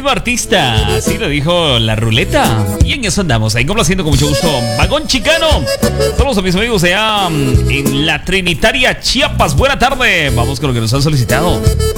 artista. Así lo dijo la ruleta. Y en eso andamos, ahí complaciendo con mucho gusto. Vagón Chicano. Saludos a mis amigos allá en la Trinitaria Chiapas. Buena tarde. Vamos con lo que nos han solicitado.